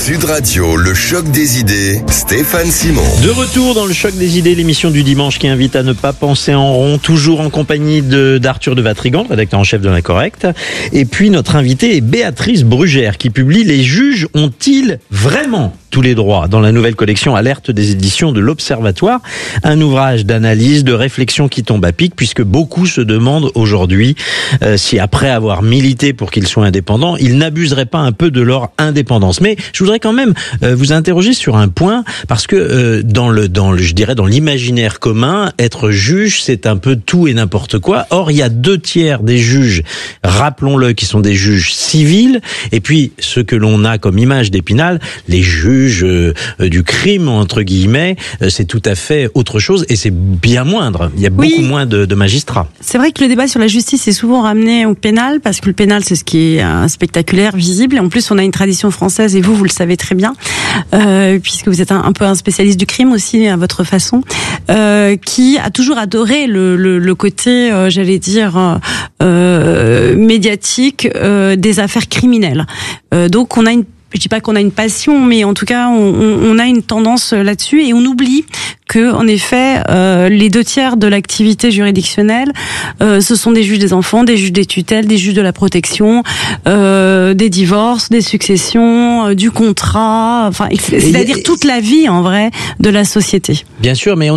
Sud Radio, le choc des idées, Stéphane Simon. De retour dans le choc des idées, l'émission du dimanche qui invite à ne pas penser en rond, toujours en compagnie d'Arthur de Vatrigan, le rédacteur en chef de l'Incorrect. Et puis notre invitée est Béatrice Brugère qui publie « Les juges ont-ils vraiment tous les droits ?» dans la nouvelle collection Alerte des éditions de l'Observatoire. Un ouvrage d'analyse, de réflexion qui tombe à pic puisque beaucoup se demandent aujourd'hui si après avoir milité pour qu'ils soient indépendants, ils n'abuseraient pas un peu de leur indépendance. Mais je voudrais quand même vous interroger sur un point parce que dans l'imaginaire commun, être juge, c'est un peu tout et n'importe quoi. Or, il y a 2/3 des juges, rappelons-le, qui sont des juges civils, et puis ceux que l'on a comme image d'Épinal, les juges du crime, entre guillemets, c'est tout à fait autre chose et c'est bien moindre. Il y a beaucoup moins de magistrats. C'est vrai que le débat sur la justice est souvent ramené au pénal, parce que le pénal, c'est ce qui est spectaculaire, visible. Et en plus, on a une tradition française, et vous le savez très bien, puisque vous êtes un peu un spécialiste du crime aussi, à votre façon, qui a toujours adoré le côté, j'allais dire, médiatique des affaires criminelles. Donc, je dis pas qu'on a une passion, mais en tout cas, on a une tendance là-dessus, et on oublie que, en effet, les 2/3 de l'activité juridictionnelle, ce sont des juges des enfants, des juges des tutelles, des juges de la protection, des divorces, des successions, du contrat, enfin, c'est-à-dire toute la vie, en vrai, de la société. Bien sûr, mais